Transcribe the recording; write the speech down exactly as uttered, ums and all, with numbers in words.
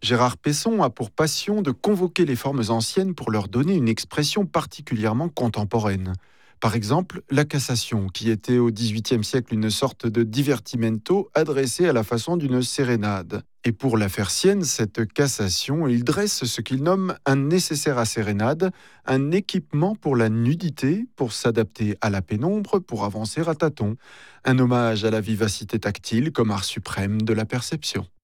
Gérard Pesson a pour passion de convoquer les formes anciennes pour leur donner une expression particulièrement contemporaine. Par exemple, la cassation, qui était au dix-huitième siècle une sorte de divertimento adressé à la façon d'une sérénade. Et pour la faire sienne, cette cassation, il dresse ce qu'il nomme un nécessaire à sérénade, un équipement pour la nudité, pour s'adapter à la pénombre, pour avancer à tâtons. Un hommage à la vivacité tactile comme art suprême de la perception.